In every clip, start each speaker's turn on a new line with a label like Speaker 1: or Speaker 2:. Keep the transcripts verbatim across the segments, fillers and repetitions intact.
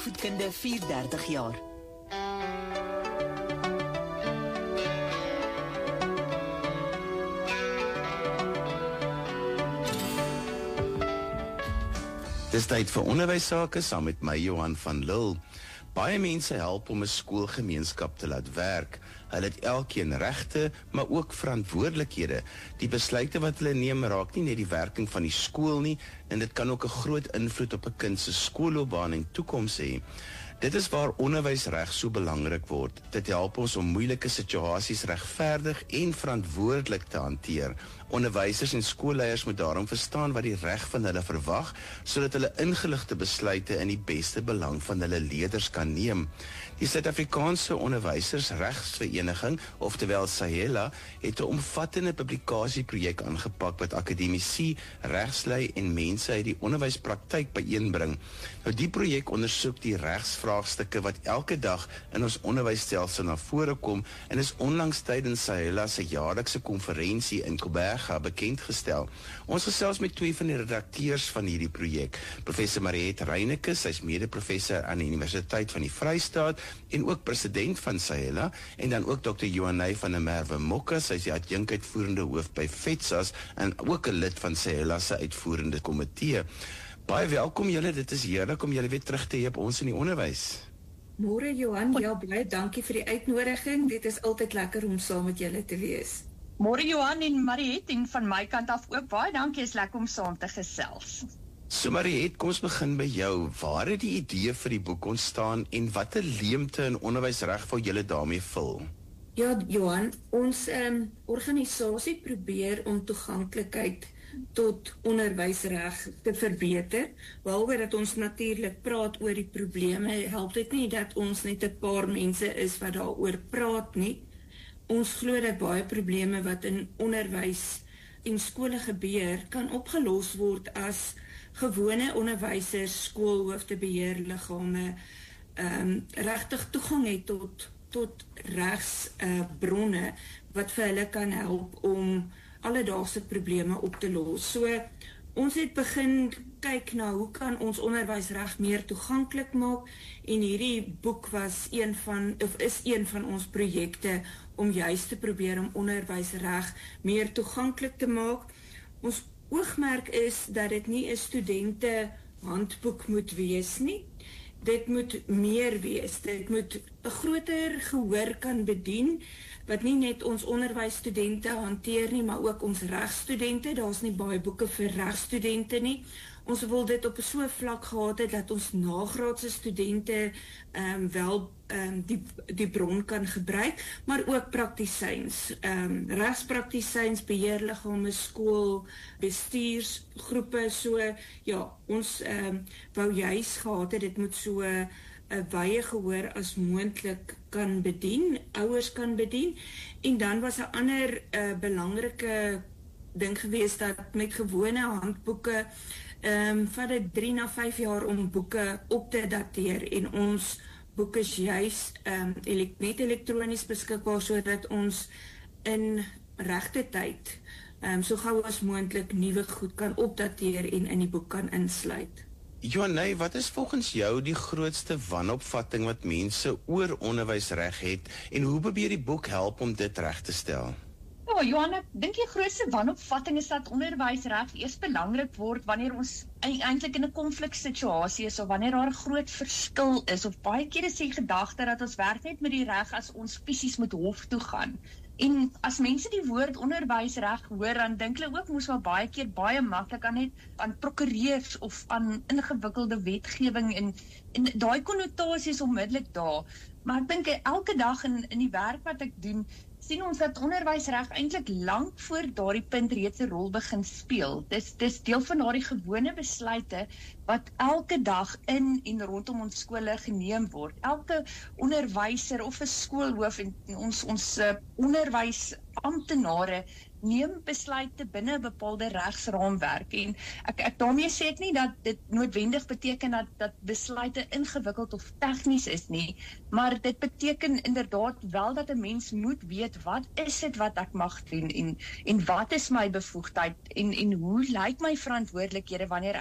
Speaker 1: Opvoedkunde vierdertig jaar.
Speaker 2: Dis tyd vir onderwysake saam met my Johan van Lille. Baie mense help om 'n skoolgemeenskap te laat werk. Hulle het elkeen regte, maar ook verantwoordelikhede. Die besluite wat hulle neem raak nie net die werking van die skool nie, en dit kan ook 'n groot invloed op 'n kind se skoolloopbaan en toekoms hê. Dit is waar onderwysreg so belangrik word. Dit help ons om moeilike situasies regverdig en verantwoordelik te hanteer. Onderwysers en skoolleiers moet daarom verstaan wat die reg van hulle verwag, sodat hulle ingeligte besluite in die beste belang van hulle leerders kan neem. Die Suid-Afrikaanse Onderwysersregsvereniging, oftewel SAHELA, het 'n omvattende publikasieprojek aangepak wat akademici, regslei en mense uit die onderwyspraktyk byeenbring. Nou die projek ondersoek die regsvraagstukke wat elke dag in ons onderwysstelsel na vore kom en is onlangs tydens SAHELA se jaarlikse konferensie in Koberga bekendgestel. Ons gesels met twee van die redakteurs van hierdie projek, professor Mariette Reyneke, sy is mede-professor aan die Universiteit van die Vrystaat en ook president van SAHELA, en dan ook dokter Johanay van der Merwe Mokka, sy is die adjunk uitvoerende hoof by FETSAS en ook 'n lid van SAHELA se uitvoerende komitee. Baie welkom julle, dit is heerlik om julle weer terug te hê op ons in die onderwys.
Speaker 3: Môre Johan, ja baie dankie vir die uitnodiging. Dit is altyd lekker om saam met julle te wees.
Speaker 4: Môre Johan en Mariette, en van my kant af ook baie dankie, is lekker om saam te gesels.
Speaker 2: So Mariette, kom ons begin by jou. Waar het die idee vir die boek ontstaan en watter leemte in onderwysreg wil julle daarmee vul?
Speaker 3: Ja Johan, ons um, organisasie probeer om toeganklikheid tot onderwysreg te verbeter. Behalwe dat ons natuurlik praat oor die probleme, help dit nie dat ons net 'n paar mense is wat daaroor praat nie. Ons glo dat baie probleme wat in onderwys en skole gebeur, kan opgelos word as gewone onderwysers, skoolhoofde, beheerliggame um, regtig toegang het tot, tot regsbronne uh, wat vir hulle kan help om alledaagse probleme op te los. So, ons het begin kyk na hoe kan ons onderwysreg meer toeganklik maak, en hierdie boek was een van, of is een van ons projekte om juist te probeer om onderwysreg meer toeganklik te maak. Ons oogmerk is dat dit nie 'n studente handboek moet wees nie. Dit moet meer wees. Dit moet 'n groter gehoor kan bedien, wat nie net ons onderwysstudente hanteer nie, maar ook ons regstudente. Daar's nie baie boeke vir regstudente nie. Ons wil dit op so 'n vlak gehad het dat ons nagraadse studente um, wel um, die, die bron kan gebruik, maar ook praktisyns, um, regspraktisyns, beheerliggame, skool, bestuursgroepe. So ja, ons um, wou juis gehad het, dit moet so 'n wye gehoor as moontlik kan bedien, ouers kan bedien. En dan was 'n ander uh, belangrike ding gewees dat met gewone handboeke um, van dit drie na vyf jaar om boeke op te dateer, en ons boeke is juis um, elek, net elektronies beskikbaar, sodat ons in regte tyd um, so gou as moontlik nuwe goed kan opdateer en in die boek kan insluit.
Speaker 2: Johanay, wat is volgens jou die grootste wanopvatting wat mense oor onderwysreg het, en hoe probeer die boek help om dit reg te stel?
Speaker 4: Ja, Johan, ek dink die grootste wanopvatting is dat onderwysreg eers belangrik word wanneer ons eintlik in 'n konfliksituasie is, of wanneer daar 'n groot verskil is, of baie keer is die gedagte dat ons werk net met die reg as ons fisies moet hof toe gaan. En as mense die woord onderwysreg hoor, dan dink hulle ook moes wel baie keer baie maklik aan net aan prokureurs of aan ingewikkelde wetgewing, en, en daai konnotasie is onmiddellik daar. Maar ek dink elke dag in, in die werk wat ek doen, sien ons dat onderwysreg eintlik lank voor daardie punt reeds 'n rol begin speel. Dis dis deel van daardie gewone besluite wat elke dag in en rondom ons skole geneem word. Elke onderwyser of 'n skoolhoof en ons ons uh, onderwysamptenare neem besluite binne 'n bepaalde regsraamwerk, en ek, ek daarmee sê ek nie dat dit noodwendig beteken dat, dat besluite ingewikkeld of tegnies is nie, maar dit beteken inderdaad wel dat 'n mens moet weet wat is dit wat ek mag doen, en, en wat is my bevoegdheid, en, en hoe lyk my verantwoordelikhede wanneer ek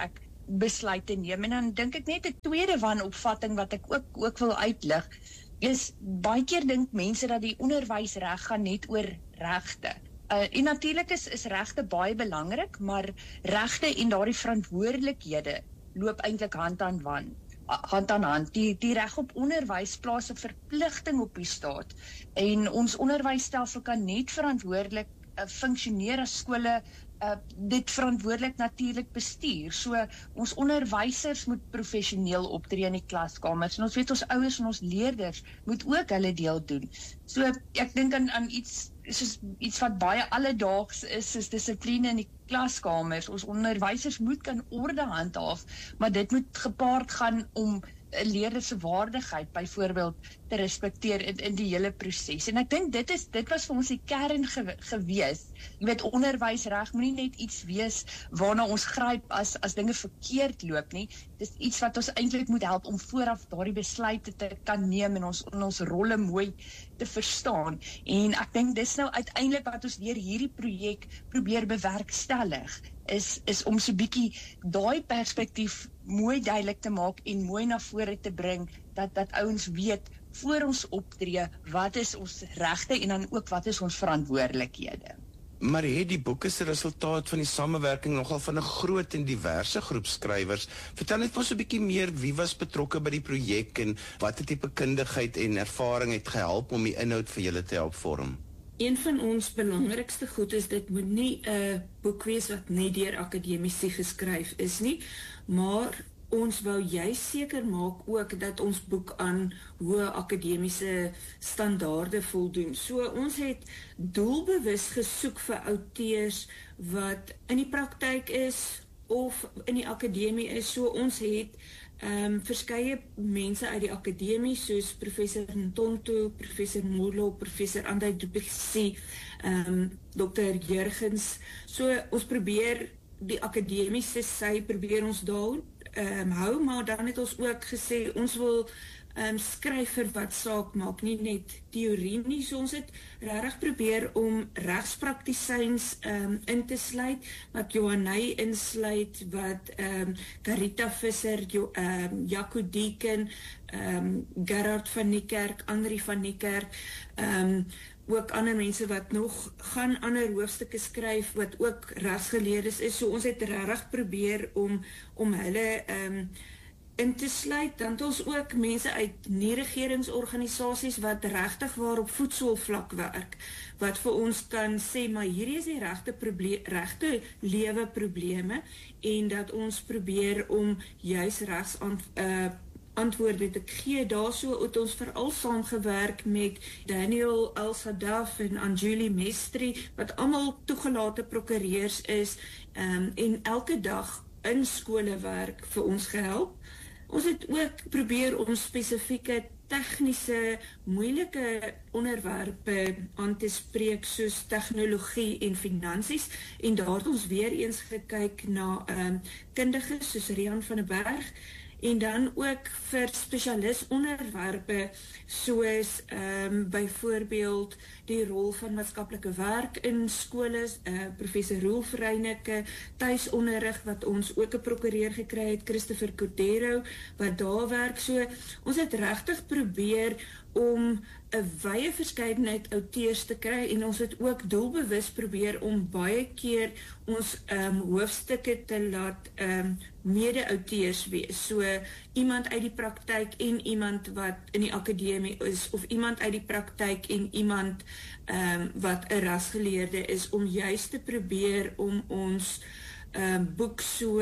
Speaker 4: besluit te neem. En dan dink ek net 'n tweede wanopvatting wat ek ook ook wil uitlig, is baie keer dink mense dat die onderwysreg gaan net oor regte. Uh, en natuurlik is, is regte baie belangrik, maar regte en daardie verantwoordelikhede loop eintlik hand aan hand. hand aan hand. Die, die reg op onderwys plaas 'n verpligting op die staat en ons onderwysstelsel kan net verantwoordelik uh, funksioneer as skole uh, dit verantwoordelik natuurlik bestuur. So ons onderwysers moet professioneel optree in die klaskamers en ons weet ons ouers en ons leerders moet ook hulle deel doen. So ek dink aan, aan iets soos iets wat baie alledaags is, soos dissipline in die klaskamers. Ons onderwysers moet kan orde handhaaf, maar dit moet gepaard gaan om 'n leerder se waardigheid byvoorbeeld te respekteer in, in die hele proses. En ek dink dit is dit was vir ons die kern ge, gewees. Jy weet, onderwysreg moenie net iets wees waarna ons gryp as as dinge verkeerd loop nie. Dis iets wat ons eintlik moet help om vooraf daardie besluite te kan neem en ons in ons rolle mooi te verstaan. En ek dink dis nou uiteindelik wat ons deur hierdie projek probeer bewerkstellig. Is, is om so bietjie daai perspektief mooi duidelik te maak en mooi na vore te bring, dat, dat ouens weet, voor ons optree, wat is ons regte en dan ook wat is ons verantwoordelikhede.
Speaker 2: Maar het die boek is 'n resultaat van die samewerking nogal van 'n groot en diverse groep skrywers. Vertel net ons 'n bietjie meer, wie was betrokke by die projek en watter tipe kundigheid en ervaring het gehelp om die inhoud vir julle te help vorm?
Speaker 3: Een van ons belangrikste goed is, dit moet nie 'n boek wees wat net deur akademici geskryf is nie, maar ons wou juist seker maak ook dat ons boek aan hoë akademiese standaarde voldoen. So ons het doelbewus gesoek vir auteurs wat in die praktyk is of in die akademie is. So ons het um, verskeie mense uit die akademie, soos professor Ntonto, professor Molo, professor André Du Plessis, um, dokter Jurgens. So ons probeer die akademiese sy probeer ons daar um, hou, maar dan het ons ook gesê, ons wil um, skrywer wat saak maak, nie net teorie nie. So ons het regtig probeer om regspraktisyns um, in te sluit, wat Johannay insluit, wat um, Carita Visser, jo, um, Jaco Deeken, um, Gerard van Niekerk, Andri van Niekerk, um, ook ander mense wat nog gaan ander hoofstukke skryf, wat ook regsgeleerdes is. So ons het regtig probeer om, om hulle um, in te sluit. Dan het ons ook mense uit nie-regeringsorganisasies wat regtig waar op voetsoolvlak werk, wat vir ons kan sê, maar hierdie is die regte, proble- regte lewe probleme, en dat ons probeer om juist regs aan uh, antwoorde te gee. Daarso het ons veral saamgewerk met Daniel El-Sadaf en Anjuli Mestri, wat almal toegelate prokureurs is, um, en elke dag in skole werk, vir ons gehelp. Ons het ook probeer om spesifieke tegniese, moeilike onderwerpe aan te spreek, soos tegnologie en finansies, en daar het ons weer eens gekyk na um, kundiges, soos Rian van der Berg, en dan ook vir spesialis onderwerpe, soos um, byvoorbeeld die rol van maatskaplike werk in skole, uh, professor Rolf Reineke, tuisonderrig, wat ons ook 'n prokureur gekry het, Christopher Cordero, wat daar werk. So, ons het regtig probeer om 'n wye verskeidenheid auteurs te kry, en ons het ook doelbewus probeer om baie keer ons um, hoofstukke te laat um, mede-auteurs wees. So, iemand uit die praktyk en iemand wat in die akademie is, of iemand uit die praktyk en iemand um, wat 'n rasgeleerde is, om juist te probeer om ons um, boek so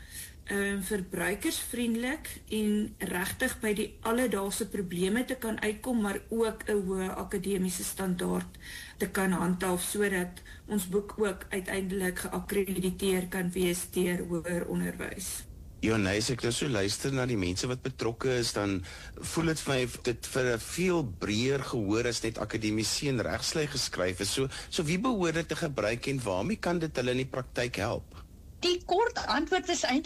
Speaker 3: Um, verbruikersvriendelik en regtig by die alledaagse probleme te kan uitkom, maar ook 'n hoë akademiese standaard te kan handhaaf, sodat ons boek ook uiteindelik geakkrediteer kan wees deur hoër onderwys.
Speaker 2: Johannay, as ek nou so luister na die mense wat betrokke is, dan voel dit vir my dit vir 'n veel breër gehoor as net akademici en regslei geskryf is. So, so wie behoort dit te gebruik en waarmee kan dit hulle in die praktyk help?
Speaker 4: Die kort antwoord is eintlik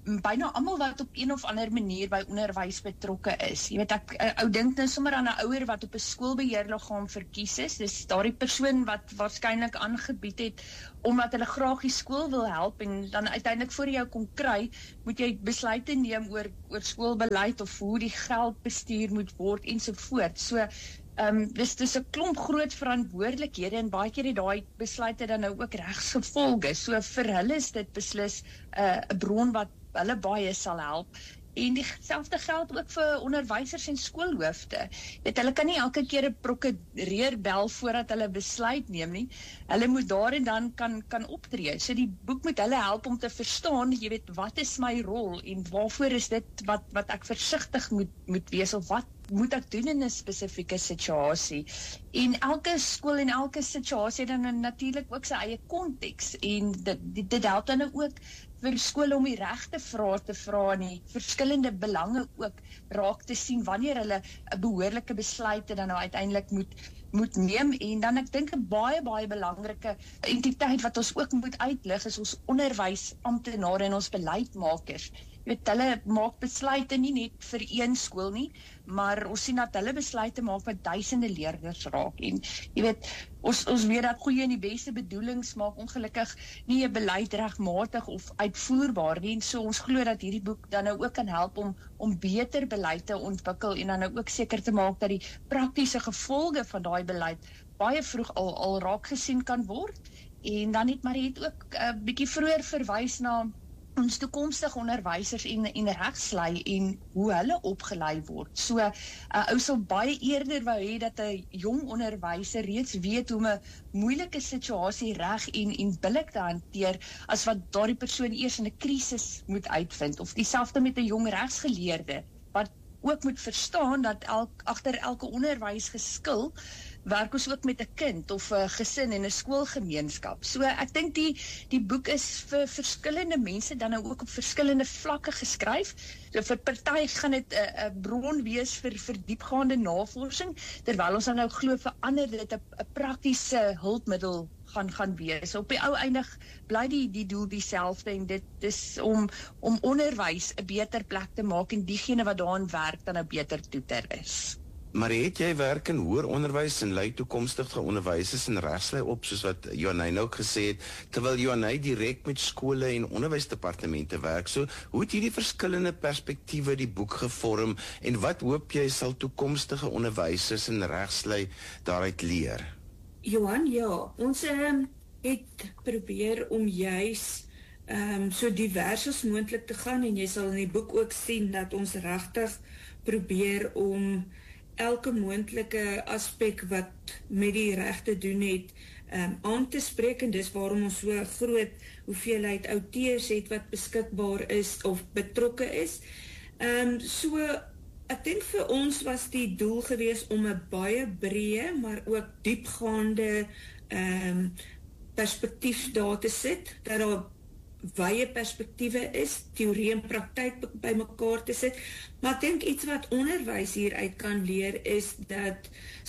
Speaker 4: byna almal wat op een of ander manier by onderwys betrokke is. Jy weet, ek, ek dink nou sommer aan 'n ouer wat op 'n skoolbeheerliggaam verkies is, dis daardie persoon wat waarskynlik aangebied het, omdat hulle graag die skool wil help, en dan uiteindelik voor jy jou kon kry, moet jy besluite neem oor, oor skoolbeleid, of hoe die geld bestuur moet word, ensovoort. So, Um, dis dis 'n klomp groot verantwoordelikhede, en baie keer het daai besluite dan nou ook regsgevolge. So vir hulle is dit beslis 'n uh, 'n bron wat hulle baie sal help. En dieselfde geld ook vir onderwysers en skoolhoofde. Weet, hulle kan nie elke keer 'n prokureer bel voordat hulle besluit neem nie. Hulle moet daar en dan kan kan optree. So die boek moet hulle help om te verstaan, jy weet, wat is my rol en waarvoor is dit wat wat ek versigtig moet moet wees, of wat moet ek doen in 'n spesifieke situasie. En elke skool en elke situasie het dan natuurlik ook sy eie konteks, en dit dit, dit help dan ook vir skole om die regte vrae te vra en die verskillende belange ook raak te sien wanneer hulle 'n behoorlike besluite dan nou uiteindelik moet moet neem. En dan ek dink 'n baie baie belangrike entiteit wat ons ook moet uitlig is ons onderwysamptenare en ons beleidsmakers. Jy weet, hulle maak besluite nie net vir een skool nie, maar ons sien dat hulle besluite maak wat duisende leerders raak. En jy weet, ons ons weet dat goeie en die beste bedoelings maak ongelukkig nie 'n beleid regmatig of uitvoerbaar nie. En so ons glo dat hierdie boek dan nou ook kan help om om beter beleid te ontwikkel, en dan nou ook seker te maak dat die praktiese gevolge van daai beleid baie vroeg al al raak gesien kan word. En dan het maar het ook 'n uh, bietjie vroeër verwys na ons toekomstige onderwysers en, en regslei en hoe hulle opgelei word. So, uh, ou sal baie eerder wou hê dat 'n jong onderwyser reeds weet hoe om 'n moeilike situasie reg en, en billik te hanteer, as wat daardie persoon eers in 'n krisis moet uitvind. Of dieselfde met 'n jong regsgeleerde, wat ook moet verstaan dat elk, agter elke onderwysgeskil werk ons ook met 'n kind of 'n gesin en 'n skoolgemeenskap. So ek dink die die boek is vir verskillende mense dan nou ook op verskillende vlakke geskryf. So vir party gaan dit 'n 'n bron wees vir vir diepgaande navorsing, terwyl ons dan nou glo vir ander dit 'n 'n praktiese hulpmiddel gaan gaan wees. Op die ou eindig bly die die doel dieselfde, en dit is om om onderwys 'n beter plek te maak en diegene wat daarin werk dan nou beter toeter is.
Speaker 2: Maar het jy werk in hoër onderwys en lei toekomstige onderwysers en regslei op, soos wat Johanay nou gesê het, terwyl Johanay direk met skole en onderwysdepartemente werk. So, hoe het hierdie verskillende perspektiewe die boek gevorm, en wat hoop jy sal toekomstige onderwysers en regslei daaruit leer?
Speaker 3: Johan, ja, ons um, het probeer om juis um, so divers as moontlik te gaan, en jy sal in die boek ook sien dat ons regtig probeer om elke moontlike aspek wat met die reg te doen het, um, aan te spreek, en dis waarom ons so 'n groot hoeveelheid outeurs het wat beskikbaar is of betrokke is. Um, so, ek dink vir ons was die doel gewees om 'n baie breë, maar ook diepgaande um, perspektief daar te sit, dat daar wye perspektiewe is, teorie en praktyk by mekaar te sit, maar ek dink iets wat onderwys hieruit kan leer is dat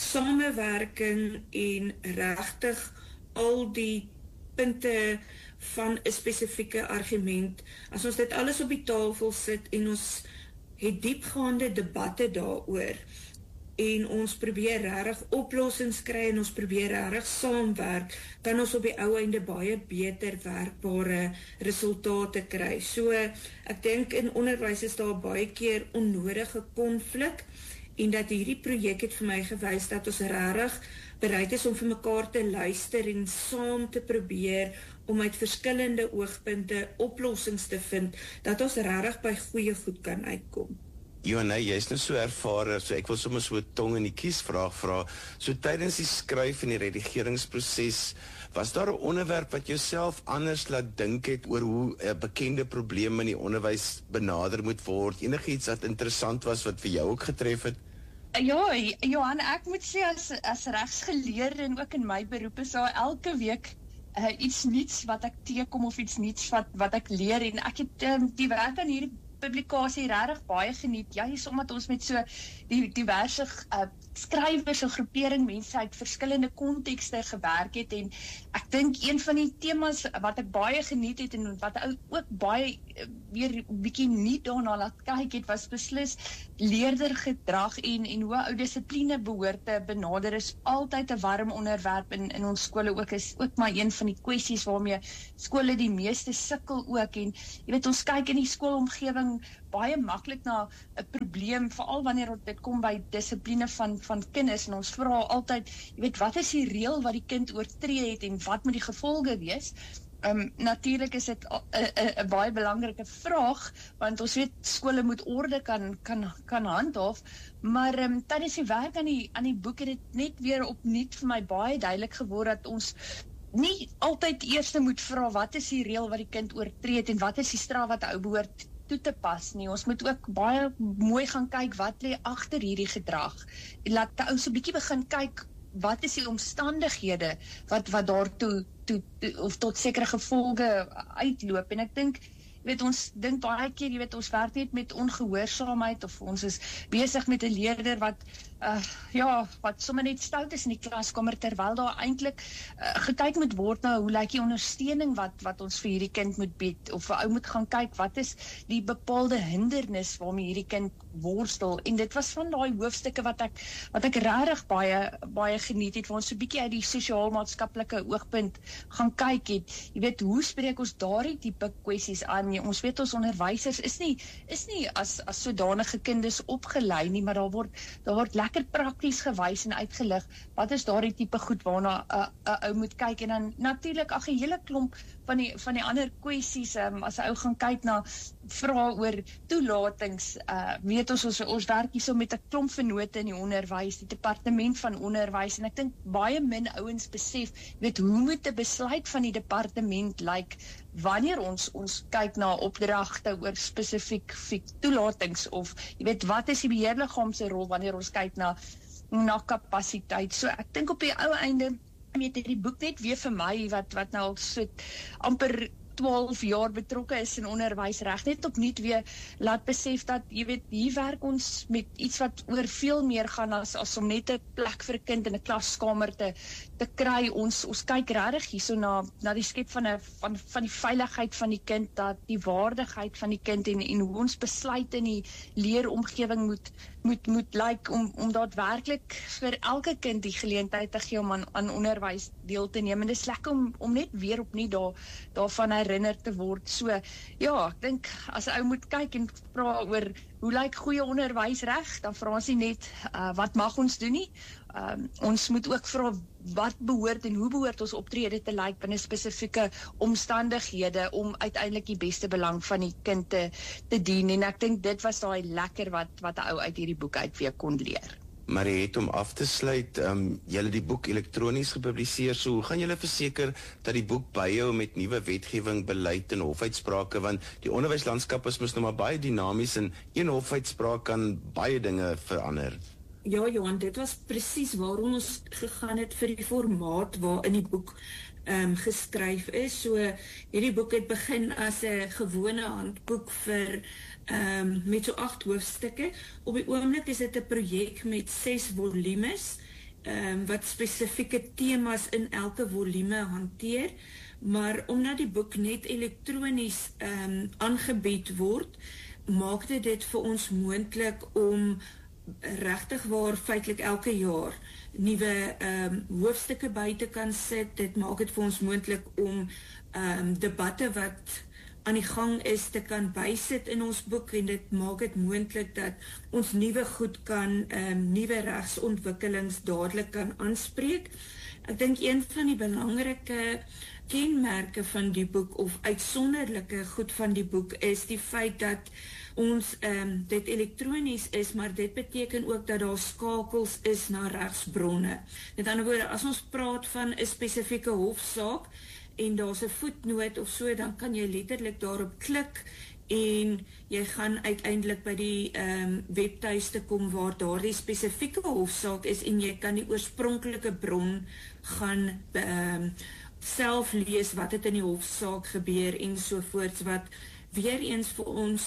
Speaker 3: samewerking en regtig al die punte van 'n spesifieke argument, as ons dit alles op die tafel sit en ons het diepgaande debatte daaroor, en ons probeer regtig oplossings kry en ons probeer regtig saamwerk, kan ons op die ou einde baie beter werkbare resultate kry. So, ek dink in onderwys is daar baie keer onnodige konflik, en dat hierdie projek het vir my gewys dat ons regtig bereid is om vir mekaar te luister en saam te probeer om uit verskillende oogpunte oplossings te vind, dat ons regtig by goeie goed kan uitkom.
Speaker 2: Johanay, jy is nou so ervare, so ek wil sommer so 'n tong in die kies vraag vra. So tydens die skryf en die redigeringsproses, was daar 'n onderwerp wat jouself anders laat dink het oor hoe 'n bekende probleem in die onderwys benader moet word? Enigiets wat interessant was wat vir jou ook getref het?
Speaker 4: Ja, Johan, ek moet sê as as regsgeleerde en ook in my beroep is daar elke week uh, iets nuuts wat ek teekom of iets nuuts wat wat ek leer, en ek het um, die werk aan hierdie publikasie regtig baie geniet, juis omdat ons met so die diverse uh, skrywers en groepering mense uit verskillende kontekste gewerk het, en ek dink een van die temas wat ek baie geniet het en wat ook baie weer bietjie nie daarna laat kyk het, was beslis leerdergedrag en, en hoe ou dissipline behoort te benader is altyd 'n warm onderwerp in, in ons skole ook, is ook maar een van die kwessies waarmee skole die meeste sukkel ook, en jy weet, ons kyk in die skoolomgewing baie maklik na 'n probleem, veral wanneer dit kom by dissipline van, van kinders, en ons vra altyd, jy weet, wat is die reël wat die kind oortree het, en wat moet die gevolge wees? Um, Natuurlik is dit 'n baie belangrike vraag, want ons weet skole moet orde kan, kan, kan handhaaf, maar um, tydens die werk aan die, aan die boek het dit net weer opnuut vir my baie duidelik geword dat ons nie altyd eerste moet vra wat is die reël wat die kind oortree het en wat is die straf wat ou behoort toe te pas nie. Ons moet ook baie mooi gaan kyk wat lê agter hierdie gedrag. En laat die ou so 'n bietjie begin kyk wat is die omstandighede wat wat daartoe toe, toe of tot sekere gevolge uitloop. En ek dink, jy weet, ons dink baie keer, jy weet, ons werk net met ongehoorsaamheid of ons is besig met 'n leerder wat uh, ja, wat sommer net stout is in die klaskamer, terwyl daar eintlik uh, gekyk moet word na hoe lyk die ondersteuning wat wat ons vir hierdie kind moet bied, of 'n ou moet gaan kyk wat is die bepaalde hindernis waarmee hierdie kind worstel. En dit was van daai hoofstukke wat ek wat ek regtig baie baie geniet het, waar ons so 'n bietjie uit die sosiaal-maatskaplike oogpunt gaan kyk het. Jy weet, hoe spreek ons daardie tipe kwessies aan? Ja, ons weet ons onderwysers is nie is nie as as sodanige kinders opgelei nie, maar daar word daar word lekker prakties gewys en uitgelig wat is daardie tipe goed waarna 'n uh, ou moet kyk, en dan natuurlik ag 'n hele klomp van die van die ander kwessies, um, as 'n ou gaan kyk na vra oor toelatings, uh, weet ons ons ons werk hierso met 'n klomp vennote in die onderwys, die departement van onderwys, en ek dink baie min ouens besef, weet hoe moet 'n besluit van die departement lyk wanneer ons ons kyk na opdragte oor spesifiek toelatings, of jy weet wat is die beheerliggaam se rol wanneer ons kyk na na kapasiteit. So ek dink op die ou einde weet hierdie boek net weer vir my wat wat nou al so amper twaalf jaar betrokke is in onderwys reg, net opnuut weer laat besef dat, jy weet, hier werk ons met iets wat oor veel meer gaan as, as om net 'n plek vir 'n kind in 'n klaskamer te, te kry. Ons, ons kyk regtig hierso na, na die skep van, 'n, van, van die veiligheid van die kind, dat die waardigheid van die kind, en, en hoe ons besluit in die leeromgewing moet moet, moet lyk, om, om daadwerklik vir elke kind die geleentheid te gee om aan, aan onderwys deel te neem. En dit is lekker om, om net weer opnuut daar, daarvan herinner te word. So, ja, ek dink, as 'n ou moet kyk en vra oor hoe lyk goeie onderwys reg, dan vra ons nie net, uh, wat mag ons doen nie, um, ons moet ook vra, wat behoort en hoe behoort ons optrede te lyk binne spesifieke omstandighede, om uiteindelik die beste belang van die kind te, te dien, en ek dink dit was daai lekker wat, wat 'n ou uit hierdie boek uit weer kon leer.
Speaker 2: Maar jy het om af te sluit, um, julle die boek elektronies gepubliseer, so hoe gaan julle verseker dat die boek byhou met nuwe wetgewing, beleid en hofuitsprake, want die onderwyslandskap is mos nou maar baie dinamies, en een hofuitspraak kan baie dinge verander.
Speaker 3: Ja, Johan, dit was presies waarom ons gegaan het vir die formaat waarin die boek um, geskryf is. So, hierdie boek het begin as 'n gewone handboek vir um, met so agt hoofstukke. Op die oomblik is dit 'n projek met ses volumes, um, wat spesifieke temas in elke volume hanteer, maar omdat die boek net elektronies um, aangebied word, maak dit dit vir ons moontlik om regtig waar feitelik elke jaar nuwe um, hoofstukke by te kan sit. Dit maak dit vir ons moontlik om um, debatte wat aan die gang is te kan bysit in ons boek, en dit maak dit moontlik dat ons nuwe goed kan, um, nuwe regsontwikkelings dadelik kan aanspreek. Ek dink een van die belangrike kenmerke van die boek, of uitsonderlike goed van die boek, is die feit dat ons um, dit elektronies is, maar dit beteken ook dat daar skakels is na regsbronne. Met ander woorde, as ons praat van 'n spesifieke hofsaak en daar's 'n voetnoot of so, dan kan jy letterlik daarop klik en jy gaan uiteindelik by die um, webtuiste kom waar daardie spesifieke hofsaak is, en jy kan die oorspronklike bron gaan um, self lees wat het in die hofsaak gebeur en sovoorts, wat weer eens vir ons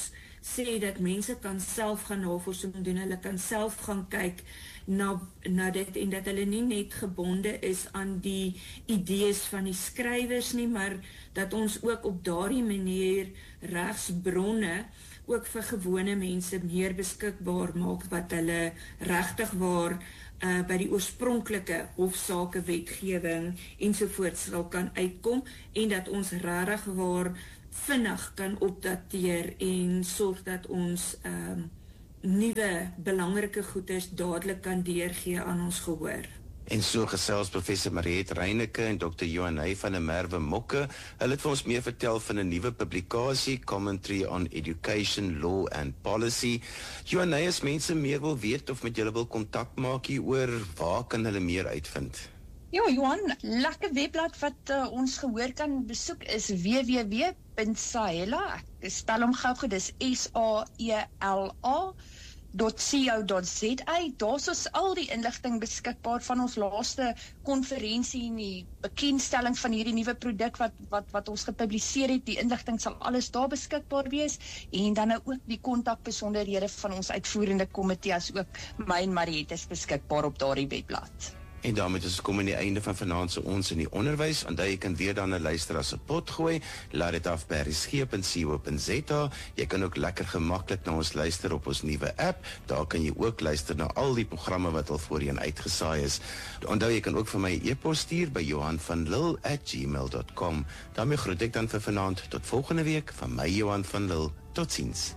Speaker 3: sê dat mense kan self gaan navorsing doen, hulle kan self gaan kyk na, na dit en dat hulle nie net gebonde is aan die idees van die skrywers nie, maar dat ons ook op daardie manier regsbronne ook vir gewone mense meer beskikbaar maak wat hulle regtig waar uh, by die oorspronklike hofsaake wetgewing ensovoorts sal kan uitkom en dat ons regtig waar vinnig kan opdateer en sorg dat ons um, nuwe belangrike goeders dadelik kan deurgee aan ons gehoor.
Speaker 2: En so gesels professor Mariet Reyneke en dokter Johanay van der Merwe Mokke. Hulle het vir ons meer vertel van 'n nuwe publikasie, Commentary on Education, Law and Policy. Johanay, as mense meer wil weet of met julle wil kontak maak hieroor, waar kan hulle meer uitvind?
Speaker 4: Ja, Johan, lekker webblad wat uh, ons gehoor kan besoek is w w w punt sahela, ek spel hom gou goed, dis S A E L A .co .za. Daar is al die inligting beskikbaar van ons laaste konferensie en die bekendstelling van hierdie nuwe produk wat, wat, wat ons gepubliseer het. Die inligting sal alles daar beskikbaar wees en dan nou ook die kontakbesonderhede van ons uitvoerende komitee as ook my en Mariet is beskikbaar op daardie webblad.
Speaker 2: En daarmee is kom aan die einde van vanaand se ons in die onderwys. Onthou jy kan weer dan 'n luister as 'n pot gooi. Laat dit af by r s g punt co punt z a. Jy kan ook lekker gemaklik na ons luister op ons nuwe app. Daar kan jy ook luister na al die programme wat al voorheen uitgesaai is. Onthou jy kan ook vir my 'n e-pos stuur by johan van lille at gmail dot com. daarmee groet ek dan vir vanaand tot volgende week van my Johan van Lille. Totsiens.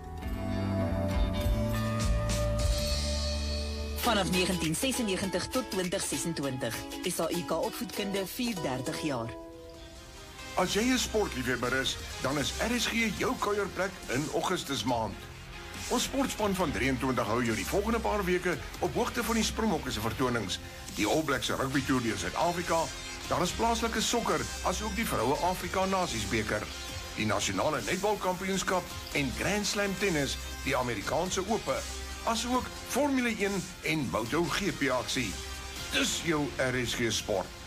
Speaker 1: Vanaf negentien sesennegentig tot twintig sesentwintig. S A I K Opvoedkunde vier dertig jaar.
Speaker 5: As jy 'n sportliefhebber is, dan is R S G jou kuierplek in Augustus maand. Ons sportspan van drie en twintig hou jou die volgende paar weke op hoogte van die Springbokke se vertonings, die All Blacks se rugby toer deur Suid-Afrika, daar is plaaslike sokker, asook die Vroue Afrika Nasiesbeker, die nasionale netbalkampioenskap en Grand Slam tennis, die Amerikaanse Ope, asook Formule een en Moto G P aksie. Dis jou R S G Sport.